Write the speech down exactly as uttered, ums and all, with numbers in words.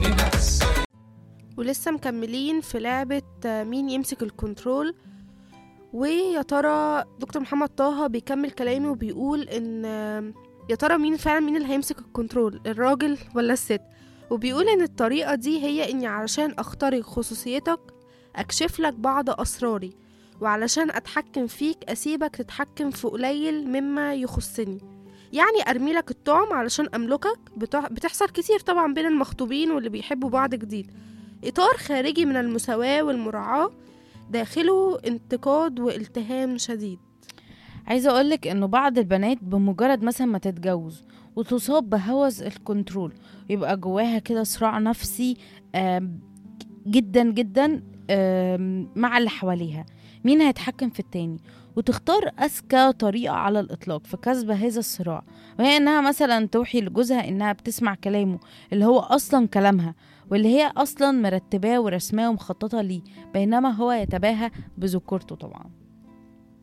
ولسه مكملين في لعبة آه، مين يمسك الكنترول. ويا ترى دكتور محمد طه بيكمل كلامه وبيقول ان آه، يا ترى مين فعلا مين اللي هيمسك الكنترول، الراجل ولا الست؟ وبيقول ان الطريقة دي هي اني علشان اخترق خصوصيتك اكشف لك بعض اسراري، وعلشان اتحكم فيك اسيبك تتحكم في قليل مما يخصني. يعني ارمي لك الطعم علشان املكك. بتح- بتحصل كتير طبعا بين المخطوبين واللي بيحبوا بعض جديد. اطار خارجي من المساواة والمراعاة، داخله انتقاد والتهام شديد. عايزة أقولك إنه بعض البنات بمجرد مثلا ما تتجوز وتصاب بهوس الكنترول يبقى جواها كده صراع نفسي آم، جدا جدا آم، مع اللي حواليها، مين هيتحكم في التاني، وتختار أذكى طريقة على الإطلاق في كسب هذا الصراع، وهي إنها مثلا توحي لجوزها إنها بتسمع كلامه اللي هو أصلا كلامها، واللي هي أصلا مرتباه ورسماه ومخططة ليه، بينما هو يتباهى بذكورته طبعا.